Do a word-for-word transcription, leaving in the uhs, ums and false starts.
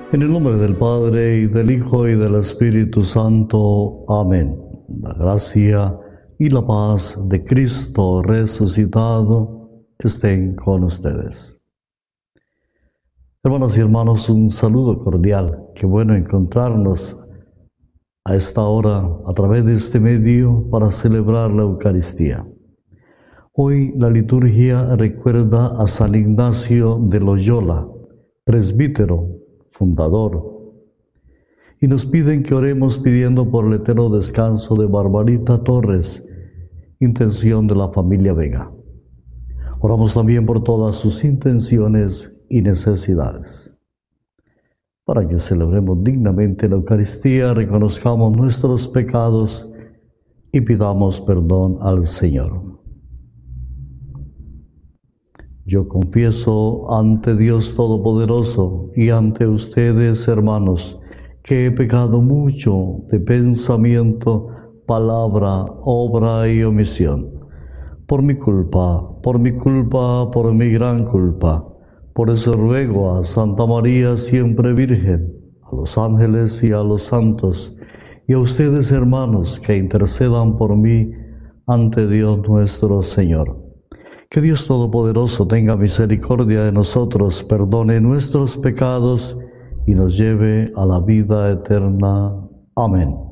En el nombre del Padre, y del Hijo, y del Espíritu Santo. Amén. La gracia y la paz de Cristo resucitado estén con ustedes. Hermanas y hermanos, un saludo cordial. Qué bueno encontrarnos a esta hora a través de este medio para celebrar la Eucaristía. Hoy la liturgia recuerda a San Ignacio de Loyola, presbítero, fundador, y nos piden que oremos pidiendo por el eterno descanso de Barbarita Torres, intención de la familia Vega. Oramos también por todas sus intenciones y necesidades. Para que celebremos dignamente la Eucaristía, reconozcamos nuestros pecados y pidamos perdón al Señor. Yo confieso ante Dios Todopoderoso y ante ustedes, hermanos, que he pecado mucho de pensamiento, palabra, obra y omisión. Por mi culpa, por mi culpa, por mi gran culpa. Por eso ruego a Santa María, siempre Virgen, a los ángeles y a los santos, y a ustedes, hermanos, que intercedan por mí ante Dios nuestro Señor. Que Dios Todopoderoso tenga misericordia de nosotros, perdone nuestros pecados y nos lleve a la vida eterna. Amén.